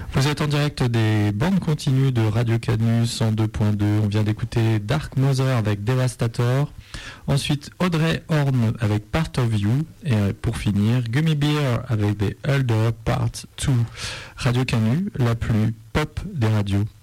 Vous êtes en direct des bandes continues de Radio Canus en 2.2. On vient d'écouter Dark Mother avec Devastator. Ensuite, Audrey Horne avec Part of You. Et pour finir, Gummy Bear avec The Elder Part 2. Radio Canus, la plus pop des radios.